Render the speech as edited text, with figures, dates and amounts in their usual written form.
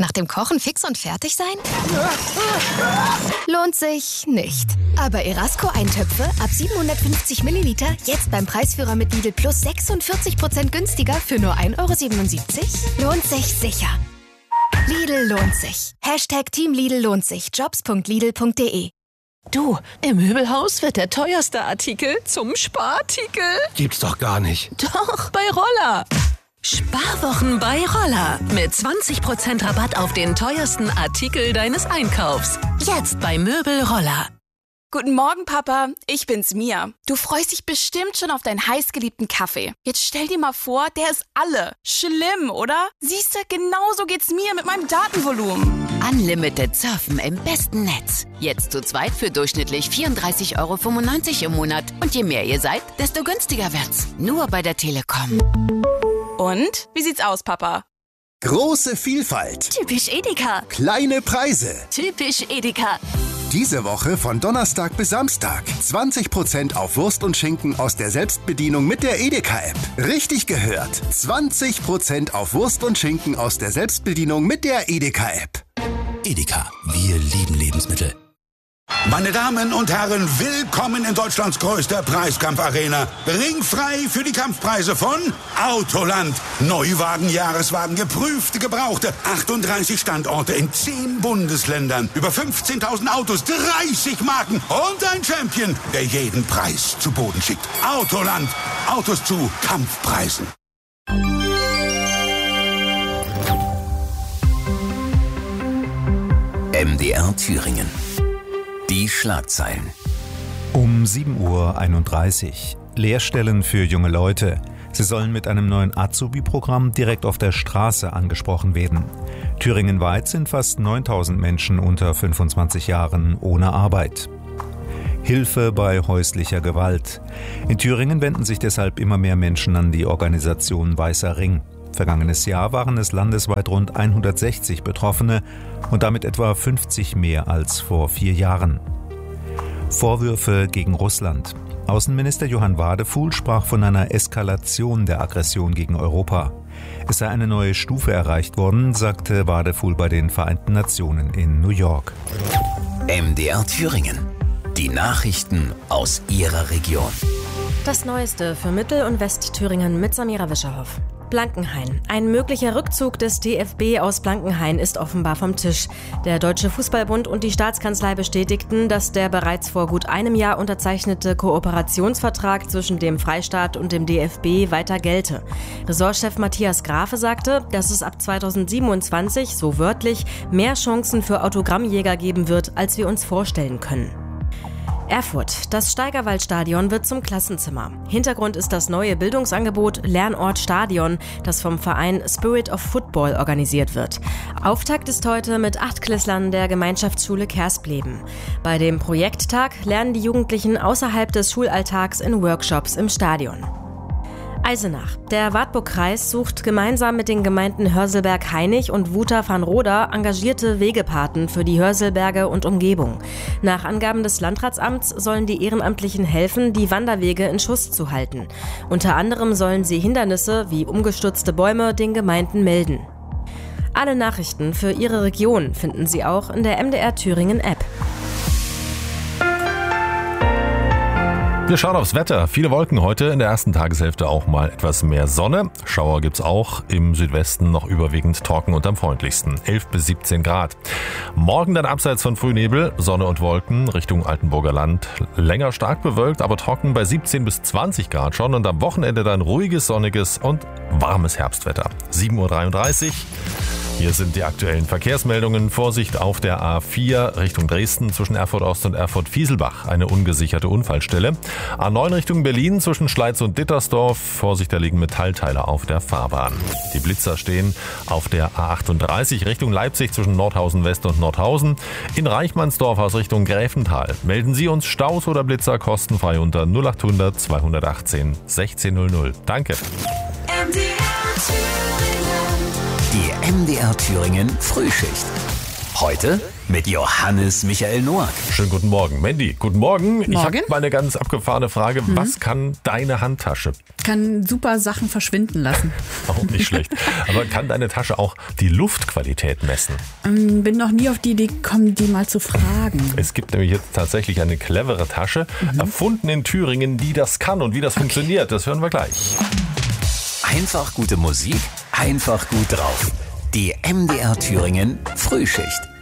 Nach dem Kochen fix und fertig sein? Lohnt sich nicht. Aber Erasco-Eintöpfe ab 750 Milliliter jetzt beim Preisführer mit Lidl Plus 46% günstiger für nur 1,77 €? Lohnt sich sicher. Lidl lohnt sich. Team Lidl lohnt sich. Jobs.lidl.de. Du, im Möbelhaus wird der teuerste Artikel zum Sparartikel. Gibt's doch gar nicht. Doch, bei Roller. Sparwochen bei Roller. Mit 20% Rabatt auf den teuersten Artikel deines Einkaufs. Jetzt bei Möbel Roller. Guten Morgen, Papa. Ich bin's, Mia. Du freust dich bestimmt schon auf deinen heißgeliebten Kaffee. Jetzt stell dir mal vor, der ist alle. Schlimm, oder? Siehste, genauso geht's mir mit meinem Datenvolumen. Unlimited Surfen im besten Netz. Jetzt zu zweit für durchschnittlich 34,95 € im Monat. Und je mehr ihr seid, desto günstiger wird's. Nur bei der Telekom. Und? Wie sieht's aus, Papa? Große Vielfalt. Typisch Edeka. Kleine Preise. Typisch Edeka. Diese Woche von Donnerstag bis Samstag. 20% auf Wurst und Schinken aus der Selbstbedienung mit der Edeka-App. Richtig gehört. 20% auf Wurst und Schinken aus der Selbstbedienung mit der Edeka-App. Edeka, wir lieben Lebensmittel. Meine Damen und Herren, willkommen in Deutschlands größter Preiskampfarena. Ringfrei für die Kampfpreise von Autoland. Neuwagen, Jahreswagen, geprüfte, gebrauchte. 38 Standorte in 10 Bundesländern. Über 15.000 Autos, 30 Marken und ein Champion, der jeden Preis zu Boden schickt. Autoland. Autos zu Kampfpreisen. MDR Thüringen. Die Schlagzeilen. Um 7:31 Uhr. Lehrstellen für junge Leute. Sie sollen mit einem neuen Azubi-Programm direkt auf der Straße angesprochen werden. Thüringenweit sind fast 9.000 Menschen unter 25 Jahren ohne Arbeit. Hilfe bei häuslicher Gewalt. In Thüringen wenden sich deshalb immer mehr Menschen an die Organisation Weißer Ring. Vergangenes Jahr waren es landesweit rund 160 Betroffene und damit etwa 50 mehr als vor 4 Jahren. Vorwürfe gegen Russland. Außenminister Johann Wadefuhl sprach von einer Eskalation der Aggression gegen Europa. Es sei eine neue Stufe erreicht worden, sagte Wadefuhl bei den Vereinten Nationen in New York. MDR Thüringen. Die Nachrichten aus Ihrer Region. Das Neueste für Mittel- und Westthüringen mit Samira Wischerhoff. Blankenhain. Ein möglicher Rückzug des DFB aus Blankenhain ist offenbar vom Tisch. Der Deutsche Fußballbund und die Staatskanzlei bestätigten, dass der bereits vor gut einem Jahr unterzeichnete Kooperationsvertrag zwischen dem Freistaat und dem DFB weiter gelte. Ressortchef Matthias Grafe sagte, dass es ab 2027, so wörtlich, mehr Chancen für Autogrammjäger geben wird, als wir uns vorstellen können. Erfurt. Das Steigerwaldstadion wird zum Klassenzimmer. Hintergrund ist das neue Bildungsangebot Lernort Stadion, das vom Verein Spirit of Football organisiert wird. Auftakt ist heute mit 8-Klässlern der Gemeinschaftsschule Kerspleben. Bei dem Projekttag lernen die Jugendlichen außerhalb des Schulalltags in Workshops im Stadion. Eisenach. Der Wartburg-Kreis sucht gemeinsam mit den Gemeinden Hörselberg-Hainich und Wuter-Van-Roda engagierte Wegepaten für die Hörselberge und Umgebung. Nach Angaben des Landratsamts sollen die Ehrenamtlichen helfen, die Wanderwege in Schuss zu halten. Unter anderem sollen sie Hindernisse wie umgestürzte Bäume den Gemeinden melden. Alle Nachrichten für Ihre Region finden Sie auch in der MDR Thüringen App. Wir schauen aufs Wetter. Viele Wolken heute, in der ersten Tageshälfte auch mal etwas mehr Sonne. Schauer gibt's auch, im Südwesten noch überwiegend trocken und am freundlichsten. 11 bis 17 Grad. Morgen dann abseits von Frühnebel, Sonne und Wolken Richtung Altenburger Land. Länger stark bewölkt, aber trocken bei 17 bis 20 Grad schon. Und am Wochenende dann ruhiges, sonniges und warmes Herbstwetter. 7:33 Uhr. Hier sind die aktuellen Verkehrsmeldungen. Vorsicht auf der A4 Richtung Dresden zwischen Erfurt Ost und Erfurt Fieselbach. Eine ungesicherte Unfallstelle. A9 Richtung Berlin zwischen Schleiz und Dittersdorf. Vorsicht, da liegen Metallteile auf der Fahrbahn. Die Blitzer stehen auf der A38 Richtung Leipzig zwischen Nordhausen West und Nordhausen. In Reichmannsdorf aus Richtung Gräfental. Melden Sie uns Staus oder Blitzer kostenfrei unter 0800 218 1600. Danke. Die MDR Thüringen Frühschicht. Heute mit Johannes Michael Noack. Schönen guten Morgen. Mandy, guten Morgen. Morgen. Ich habe mal eine ganz abgefahrene Frage. Was kann deine Handtasche? Kann super Sachen verschwinden lassen. Auch nicht schlecht. Aber kann deine Tasche auch die Luftqualität messen? Bin noch nie auf die Idee gekommen, die mal zu fragen. Es gibt nämlich jetzt tatsächlich eine clevere Tasche, erfunden in Thüringen, die das kann. Und wie das funktioniert, das hören wir gleich. Einfach gute Musik, einfach gut drauf. Die MDR Thüringen Frühschicht.